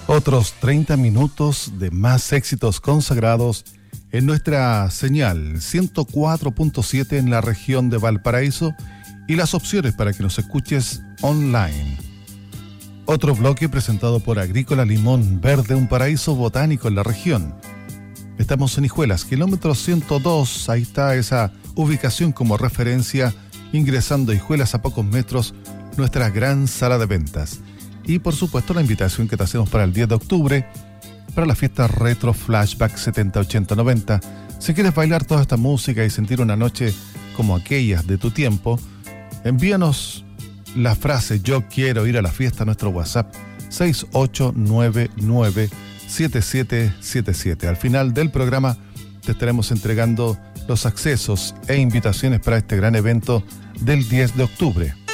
Otros 30 minutos de más éxitos consagrados en nuestra señal 104.7 en la región de Valparaíso y las opciones para que nos escuches online. Otro bloque presentado por Agrícola Limón Verde, un paraíso botánico en la región. Estamos en Hijuelas, kilómetro 102, ahí está esa ubicación como referencia, ingresando a Hijuelas a pocos metros, nuestra gran sala de ventas. Y por supuesto la invitación que te hacemos para el 10 de octubre, para la fiesta Retro Flashback 70, 80, 90. Si quieres bailar toda esta música y sentir una noche como aquellas de tu tiempo, envíanos la frase "yo quiero ir a la fiesta" a nuestro WhatsApp 68997777. Al final del programa te estaremos entregando los accesos e invitaciones para este gran evento del 10 de octubre.